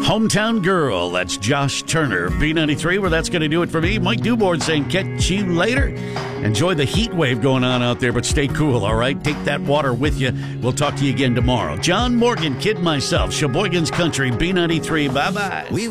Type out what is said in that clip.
Hometown Girl. That's Josh Turner. B93, where that's going to do it for me. Mike Dewborn saying catch you later. Enjoy the heat wave going on out there, but stay cool, all right? Take that water with you. We'll talk to you again tomorrow. John Morgan, Kid Myself, Sheboygan's Country, B93. Bye-bye.